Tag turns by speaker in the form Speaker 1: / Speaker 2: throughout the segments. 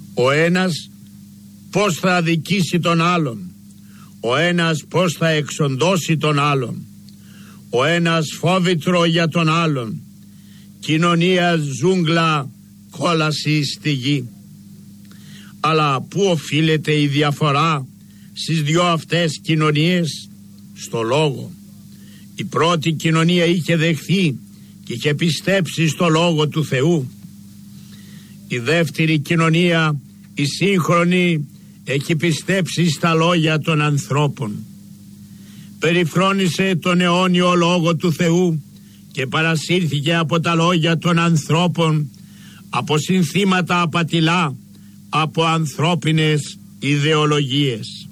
Speaker 1: Ο ένας πώς θα αδικήσει τον άλλον, ο ένας πώς θα εξοντώσει τον άλλον, ο ένας φόβητρο για τον άλλον, κοινωνία ζούγκλα, κόλαση στη γη. Αλλά πού οφείλεται η διαφορά στις δυο αυτές κοινωνίες? Στο λόγο. Η πρώτη κοινωνία είχε δεχθεί και είχε πιστέψει στο λόγο του Θεού. Η δεύτερη κοινωνία, η σύγχρονη, έχει πιστέψει στα λόγια των ανθρώπων. Περιφρόνησε τον αιώνιο λόγο του Θεού και παρασύρθηκε από τα λόγια των ανθρώπων, από συνθήματα απατηλά, από ανθρώπινες ιδεολογίες.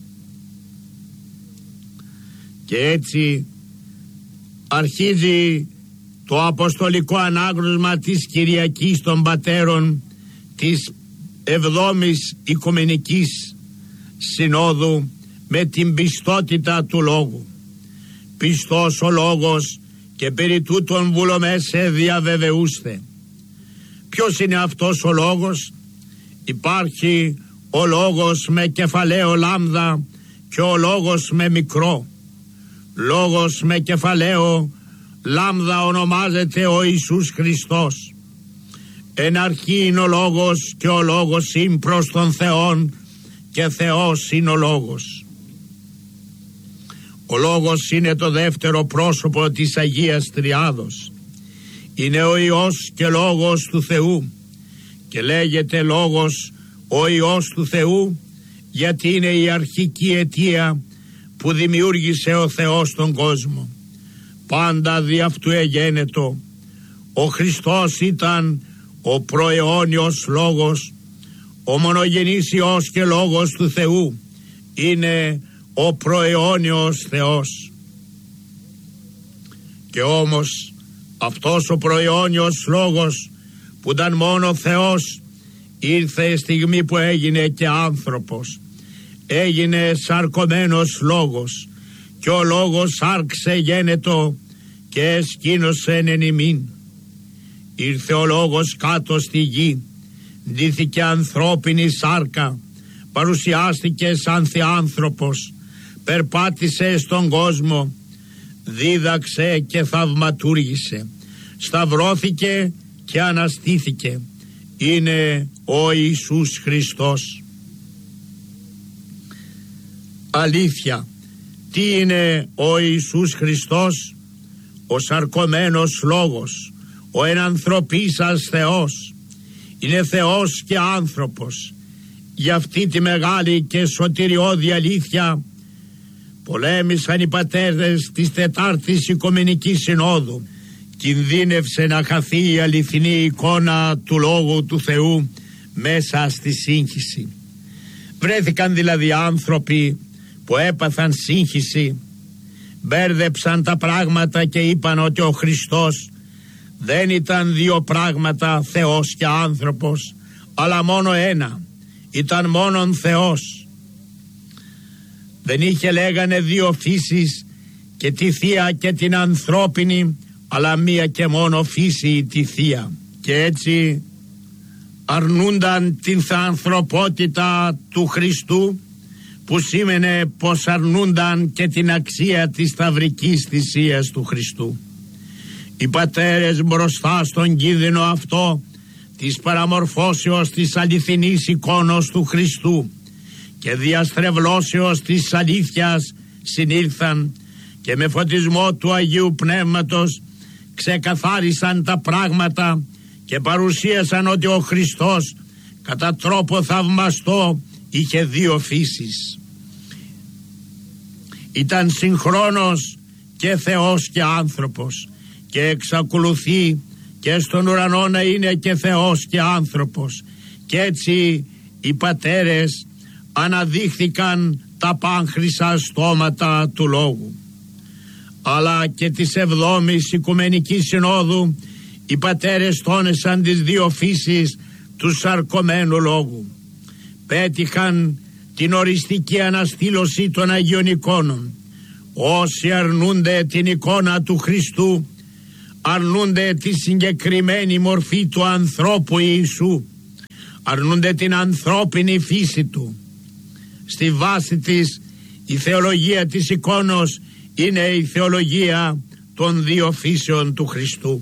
Speaker 1: Και έτσι αρχίζει το αποστολικό ανάγνωσμα της Κυριακής των Πατέρων της 7ης Οικουμενικής Συνόδου με την πιστότητα του Λόγου. Πιστός ο Λόγος και περί τούτων βουλομέσε διαβεβαιούστε. Ποιος είναι αυτός ο Λόγος? Υπάρχει ο Λόγος με κεφαλαίο λάμδα και ο Λόγος με μικρό. Λόγος με κεφαλαίο λάμδα ονομάζεται ο Ιησούς Χριστός. Εν αρχή είναι ο Λόγος και ο Λόγος είναι προς τον Θεόν και Θεός είναι ο Λόγος. Ο Λόγος είναι το δεύτερο πρόσωπο της Αγίας Τριάδος. Είναι ο Υιός και Λόγος του Θεού και λέγεται Λόγος ο Υιός του Θεού γιατί είναι η αρχική αιτία που δημιούργησε ο Θεός τον κόσμο. Πάντα δι' αυτού εγένετο. Ο Χριστός ήταν ο προαιώνιος Λόγος, ο μονογενής Υιός και Λόγος του Θεού. Είναι ο προαιώνιος Θεός. Και όμως αυτός ο προαιώνιος Λόγος που ήταν μόνο Θεός ήρθε στιγμή που έγινε και άνθρωπος. Έγινε σαρκωμένος Λόγος και ο Λόγος άρξε γένετο και εσκήνωσε εν ημίν. Ήρθε ο Λόγος κάτω στη γη, ντύθηκε ανθρώπινη σάρκα, παρουσιάστηκε σαν θεάνθρωπος, περπάτησε στον κόσμο, δίδαξε και θαυματούργησε, σταυρώθηκε και αναστήθηκε. Είναι ο Ιησούς Χριστός. Αλήθεια, τι είναι ο Ιησούς Χριστός? Ο σαρκωμένος Λόγος, ο ενανθρωπίσας Θεός. Είναι Θεός και άνθρωπος. Για αυτή τη μεγάλη και σωτηριώδη αλήθεια πολέμησαν οι πατέρες της 4ης Οικουμενικής Συνόδου. Κινδύνευσε να χαθεί η αληθινή εικόνα του Λόγου του Θεού μέσα στη σύγχυση. Βρέθηκαν δηλαδή άνθρωποι που έπαθαν σύγχυση, μπέρδεψαν τα πράγματα και είπαν ότι ο Χριστός δεν ήταν δύο πράγματα, Θεός και άνθρωπος, αλλά μόνο ένα, ήταν μόνον Θεός. Δεν είχε, λέγανε, δύο φύσεις, και τη θεία και την ανθρώπινη, αλλά μία και μόνο φύση, τη θεία. Και έτσι αρνούνταν την ανθρωπότητα του Χριστού, που σήμαινε πως αρνούνταν και την αξία της σταυρικής θυσίας του Χριστού. Οι πατέρες μπροστά στον κίνδυνο αυτό της παραμορφώσεως της αληθινής εικόνος του Χριστού και διαστρεβλώσεως της αλήθειας συνήλθαν και με φωτισμό του Αγίου Πνεύματος ξεκαθάρισαν τα πράγματα και παρουσίασαν ότι ο Χριστός κατά τρόπο θαυμαστό είχε δύο φύσεις. Ήταν συγχρόνως και Θεός και άνθρωπος και εξακολουθεί και στον ουρανό να είναι και Θεός και άνθρωπος. Και έτσι οι πατέρες αναδείχθηκαν τα πάνχρυσα στόματα του Λόγου. Αλλά και της 7ης Οικουμενικής Συνόδου οι πατέρες τόνισαν τις δύο φύσεις του σαρκωμένου Λόγου. Πέτυχαν την οριστική αναστήλωση των Αγίων εικόνων. Όσοι αρνούνται την εικόνα του Χριστού αρνούνται τη συγκεκριμένη μορφή του ανθρώπου Ιησού, αρνούνται την ανθρώπινη φύση του. Στη βάση της η θεολογία της εικόνος είναι η θεολογία των δύο φύσεων του Χριστού.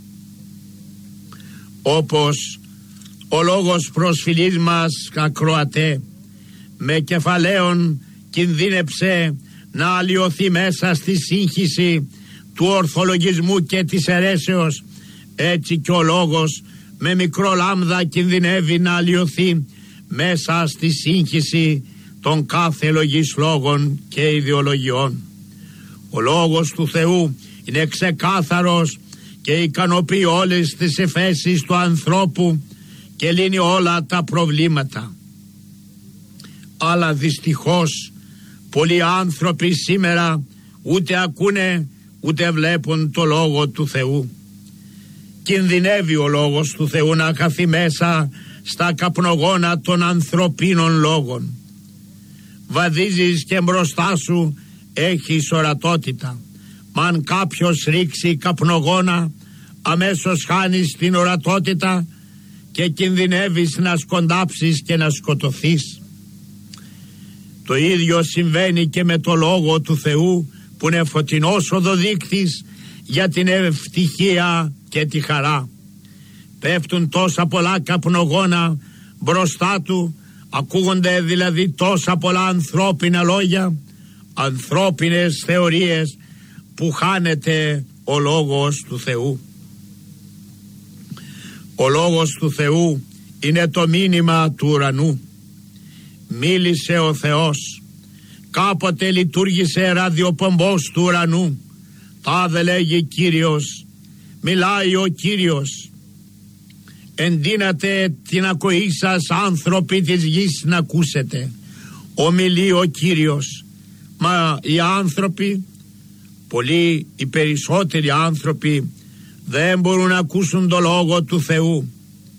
Speaker 1: Όπως ο λόγος προσφυλής μας ακροατέ με κεφαλαίων κινδύνεψε να αλλοιωθεί μέσα στη σύγχυση του ορθολογισμού και της αιρέσεως, έτσι και ο λόγος με μικρό λάμδα κινδυνεύει να αλλοιωθεί μέσα στη σύγχυση των κάθε λογής λόγων και ιδεολογιών. Ο λόγος του Θεού είναι ξεκάθαρος και ικανοποιεί όλες τις εφέσεις του ανθρώπου και λύνει όλα τα προβλήματα. Αλλά δυστυχώς πολλοί άνθρωποι σήμερα ούτε ακούνε ούτε βλέπουν το λόγο του Θεού. Κινδυνεύει ο λόγος του Θεού να χαθεί μέσα στα καπνογόνα των ανθρωπίνων λόγων. Βαδίζεις και μπροστά σου έχεις ορατότητα. Μα αν κάποιος ρίξει καπνογόνα, αμέσως χάνεις την ορατότητα και κινδυνεύεις να σκοντάψεις και να σκοτωθείς. Το ίδιο συμβαίνει και με το λόγο του Θεού, που είναι φωτεινός οδοδείκτης για την ευτυχία και τη χαρά. Πέφτουν τόσα πολλά καπνογόνα μπροστά του, ακούγονται δηλαδή τόσα πολλά ανθρώπινα λόγια, ανθρώπινες θεωρίες, που χάνεται ο λόγος του Θεού. Ο λόγος του Θεού είναι το μήνυμα του ουρανού. Μίλησε ο Θεός. Κάποτε λειτουργήσε ραδιοπομπός του ουρανού. Τάδε λέγει Κύριος. Μιλάει ο Κύριος. Εντείνατε την ακοή σας, άνθρωποι της γης, να ακούσετε. Ομιλεί ο Κύριος. Μα οι άνθρωποι, πολλοί, οι περισσότεροι άνθρωποι, δεν μπορούν να ακούσουν το λόγο του Θεού.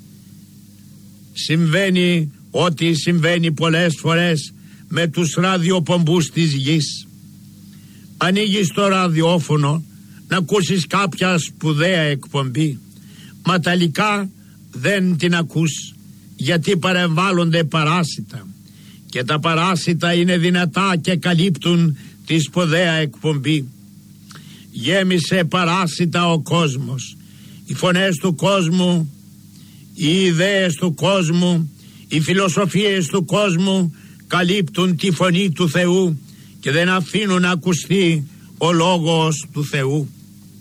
Speaker 1: Συμβαίνει ό,τι συμβαίνει πολλές φορές με τους ραδιοπομπούς της γης. Ανοίγεις το ραδιόφωνο να ακούσεις κάποια σπουδαία εκπομπή, μα τελικά δεν την ακούς, γιατί παρεμβάλλονται παράσιτα, και τα παράσιτα είναι δυνατά και καλύπτουν τη σπουδαία εκπομπή. Γέμισε παράσιτα ο κόσμος. Οι φωνές του κόσμου, οι ιδέες του κόσμου, οι φιλοσοφίες του κόσμου καλύπτουν τη φωνή του Θεού και δεν αφήνουν να ακουστεί ο λόγος του Θεού.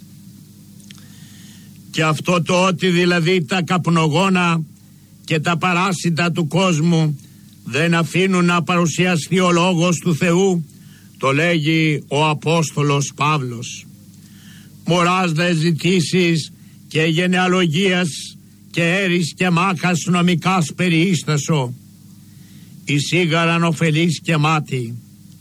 Speaker 1: Και αυτό το ότι δηλαδή τα καπνογόνα και τα παράσιτα του κόσμου δεν αφήνουν να παρουσιαστεί ο λόγος του Θεού, το λέγει ο Απόστολος Παύλος. Μωράς δε ζητήσεις και γενεαλογίας και έρης και μάχας νομικάς περιίστασο, η σίγαραν ωφελής και μάτι.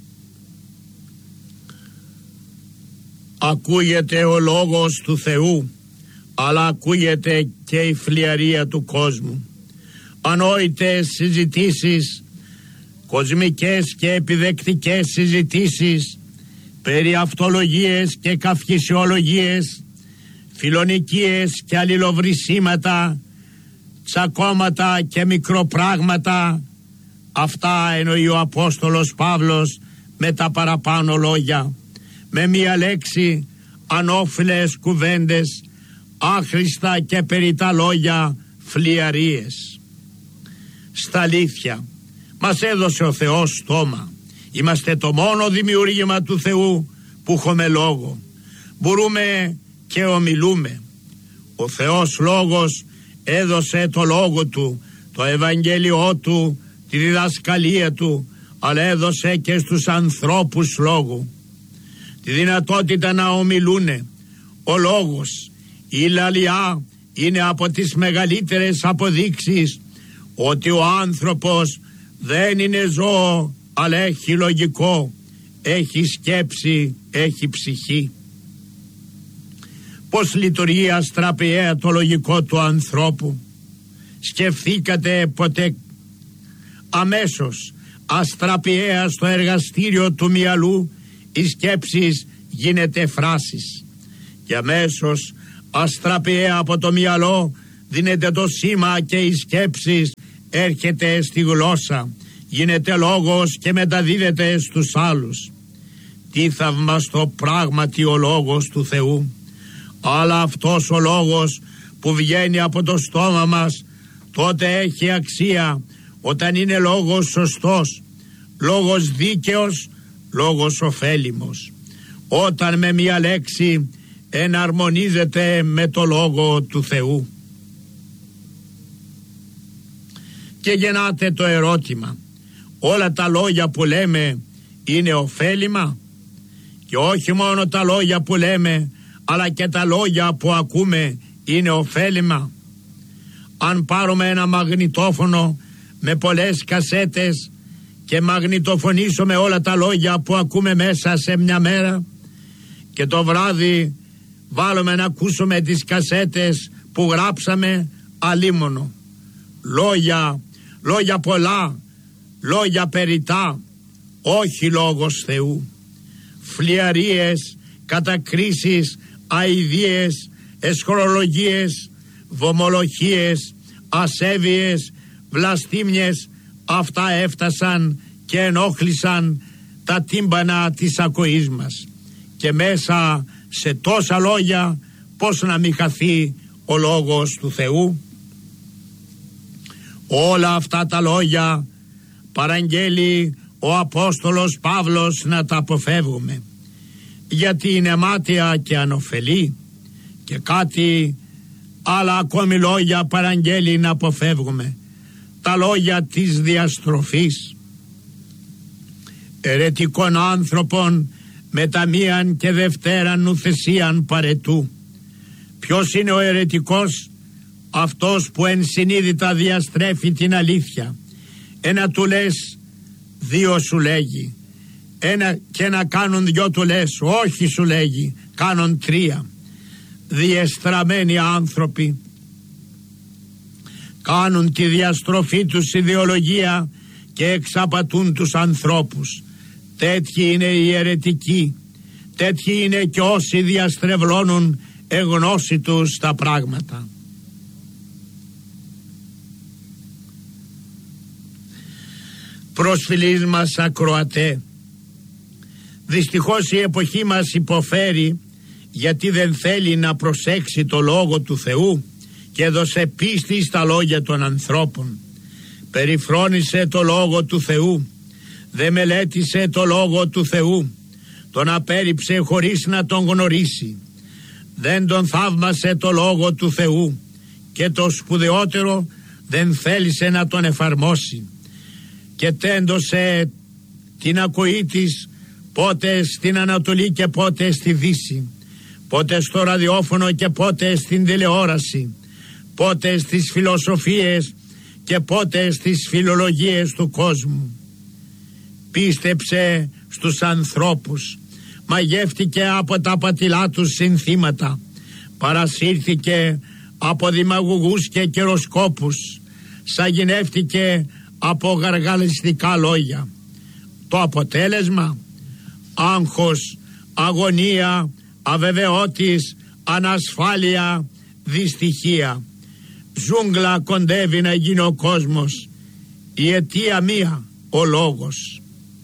Speaker 1: Ακούγεται ο λόγος του Θεού, αλλά ακούγεται και η φλιαρία του κόσμου. Ανόητες συζητήσεις, κοσμικές και επιδεκτικές συζητήσεις, περί αυτολογίες και καυχησιολογίες, φιλονικίες και αλληλοβρισίματα, τσακώματα και μικροπράγματα, αυτά εννοεί ο Απόστολος Παύλος με τα παραπάνω λόγια. Με μία λέξη, ανώφιλες κουβέντες, άχρηστα και περιτά λόγια, φλιαρίες. Στα αλήθεια, μας έδωσε ο Θεός στόμα. Είμαστε το μόνο δημιούργημα του Θεού που έχουμε λόγο. Μπορούμε και ομιλούμε. Ο Θεός Λόγος έδωσε το λόγο του, το Ευαγγέλιό του, τη διδασκαλία του, αλλά έδωσε και στους ανθρώπους λόγου τη δυνατότητα να ομιλούνε. Ο λόγος, η λαλιά, είναι από τις μεγαλύτερες αποδείξεις ότι ο άνθρωπος δεν είναι ζώο, αλλά έχει λογικό, έχει σκέψη, έχει ψυχή. Πώς λειτουργεί αστραπιαία το λογικό του ανθρώπου? Σκεφτήκατε ποτέ αμέσως αστραπιαία στο εργαστήριο του μυαλού οι σκέψεις γίνεται φράσεις, και αμέσως αστραπιαία από το μυαλό δίνεται το σήμα και οι σκέψεις έρχεται στη γλώσσα, γίνεται λόγος και μεταδίδεται στους άλλους. Τι θαυμαστό πράγματι ο λόγος του Θεού. Αλλά αυτός ο λόγος που βγαίνει από το στόμα μας τότε έχει αξία όταν είναι λόγος σωστός, λόγος δίκαιος, λόγος ωφέλιμος. Όταν με μία λέξη εναρμονίζεται με το λόγο του Θεού. Και γεννάται το ερώτημα, όλα τα λόγια που λέμε είναι ωφέλιμα? Και όχι μόνο τα λόγια που λέμε, αλλά και τα λόγια που ακούμε είναι ωφέλιμα? Αν πάρουμε ένα μαγνητόφωνο με πολλές κασέτες και μαγνητοφωνήσουμε όλα τα λόγια που ακούμε μέσα σε μια μέρα και το βράδυ βάλουμε να ακούσουμε τις κασέτες που γράψαμε, αλίμονο. Λόγια πολλά, λόγια περιτά, όχι λόγος Θεού. Φλιαρίες, κατακρίσεις, αηδίες, εσχρολογίες, βομολογίες, ασέβειες, βλαστήμιες, αυτά έφτασαν και ενόχλησαν τα τύμπανα της ακοής μας. Και μέσα σε τόσα λόγια πώς να μην χαθεί ο λόγος του Θεού? Όλα αυτά τα λόγια παραγγέλει ο Απόστολος Παύλος να τα αποφεύγουμε, γιατί είναι μάταια και ανωφελή. Και κάτι άλλα ακόμη λόγια παραγγέλει να αποφεύγουμε, τα λόγια της διαστροφής, ερετικών άνθρωπων με τα μίαν και δευτέραν νουθεσίαν παρετού. Ποιος είναι ο ερετικός? Αυτός που ενσυνείδητα διαστρέφει την αλήθεια. Ένα του λες, δύο σου λέγει. Και να κάνουν δυο του λες, όχι σου λέγει, κάνουν τρία. Διεστραμμένοι άνθρωποι κάνουν τη διαστροφή τους ιδεολογία και εξαπατούν τους ανθρώπους. Τέτοιοι είναι οι αιρετικοί, τέτοιοι είναι και όσοι διαστρεβλώνουν εγνώση τους τα πράγματα. Προσφυλείς μας ακροατέ, δυστυχώς η εποχή μας υποφέρει γιατί δεν θέλει να προσέξει το λόγο του Θεού και έδωσε πίστη στα λόγια των ανθρώπων. Περιφρόνησε το λόγο του Θεού, δεν μελέτησε το λόγο του Θεού, τον απέρριψε χωρίς να τον γνωρίσει. Δεν τον θαύμασε το λόγο του Θεού και το σπουδαιότερο, δεν θέλησε να τον εφαρμόσει. Και τέντωσε την ακοή της πότε στην Ανατολή και πότε στη Δύση, πότε στο ραδιόφωνο και πότε στην τηλεόραση, πότε στις φιλοσοφίες και πότε στις φιλολογίες του κόσμου. Πίστεψε στους ανθρώπους, μαγεύτηκε από τα πατηλά τους συνθήματα, παρασύρθηκε από δημαγωγούς και καιροσκόπους, σαγηνεύτηκε από γαργαλιστικά λόγια. Το αποτέλεσμα, άγχος, αγωνία, αβεβαιότης, ανασφάλεια, δυστυχία. Ζούγκλα κοντεύει να γίνει ο κόσμος. Η αιτία μία, ο λόγος.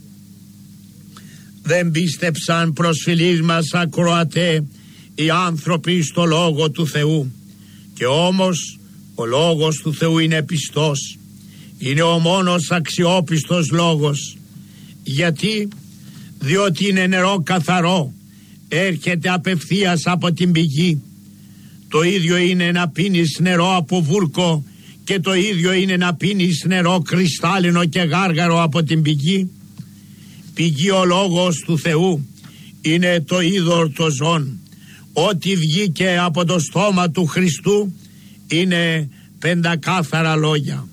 Speaker 1: Δεν πίστεψαν, προσφυλείς μας ακροατέ, οι άνθρωποι στο λόγο του Θεού. Και όμως ο λόγος του Θεού είναι πιστός. Είναι ο μόνος αξιόπιστος λόγος. Γιατί? Διότι είναι νερό καθαρό, έρχεται απευθείας από την πηγή. Το ίδιο είναι να πίνεις νερό από βούρκο και το ίδιο είναι να πίνεις νερό κρυστάλλινο και γάργαρο από την πηγή. Πηγή ο λόγος του Θεού, είναι το είδωρ το ζών. Ό,τι βγήκε από το στόμα του Χριστού είναι πεντακάθαρα λόγια.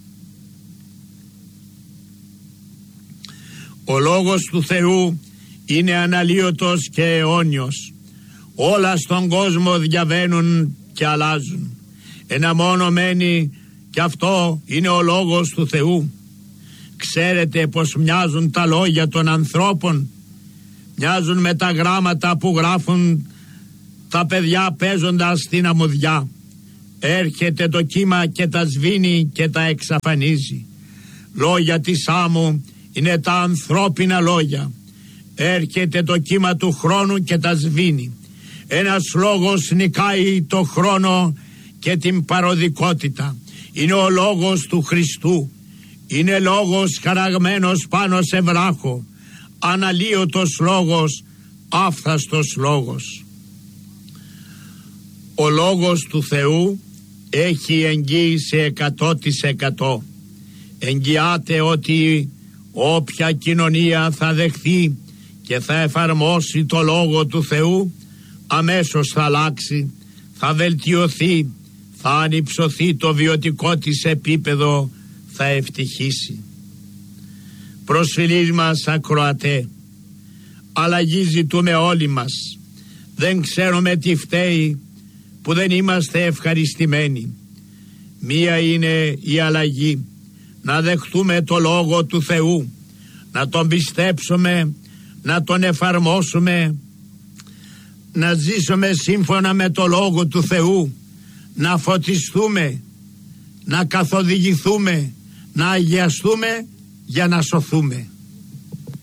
Speaker 1: Ο λόγος του Θεού είναι αναλύωτος και αιώνιος. Όλα στον κόσμο διαβαίνουν και αλλάζουν. Ένα μόνο μένει και αυτό είναι ο λόγος του Θεού. Ξέρετε πως μοιάζουν τα λόγια των ανθρώπων? Μοιάζουν με τα γράμματα που γράφουν τα παιδιά παίζοντας στην αμμουδιά. Έρχεται το κύμα και τα σβήνει και τα εξαφανίζει. Λόγια της άμμου είναι τα ανθρώπινα λόγια. Έρχεται το κύμα του χρόνου και τα σβήνει. Ένας λόγος νικάει το χρόνο και την παροδικότητα. Είναι ο λόγος του Χριστού. Είναι λόγος χαραγμένος πάνω σε βράχο. Αναλύωτος λόγος, άφθαστος λόγος. Ο λόγος του Θεού έχει εγγύηση 100%. Εγγυάται ότι όποια κοινωνία θα δεχθεί και θα εφαρμόσει το λόγο του Θεού, αμέσως θα αλλάξει, θα βελτιωθεί, θα ανυψωθεί το βιωτικό της επίπεδο, θα ευτυχήσει. Προσφυλείς μας ακροατέ, αλλαγή ζητούμε όλοι μας. Δεν ξέρουμε τι φταίει που δεν είμαστε ευχαριστημένοι. Μία είναι η αλλαγή, να δεχτούμε το λόγο του Θεού, να τον πιστέψουμε, να τον εφαρμόσουμε, να ζήσουμε σύμφωνα με το λόγο του Θεού, να φωτιστούμε, να καθοδηγηθούμε, να αγιαστούμε για να σωθούμε.